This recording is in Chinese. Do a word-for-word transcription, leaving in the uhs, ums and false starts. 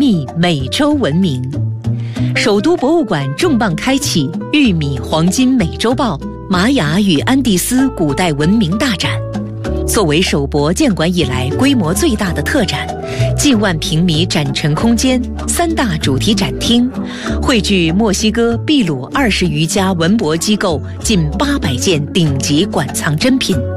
秘美洲文明。首都博物馆重磅开启玉米黄金美洲豹玛雅与安第斯古代文明大展。作为首博建馆以来规模最大的特展，近万平米展陈空间，三大主题展厅，汇聚墨西哥、秘鲁二十余家文博机构近八百件顶级馆藏珍品。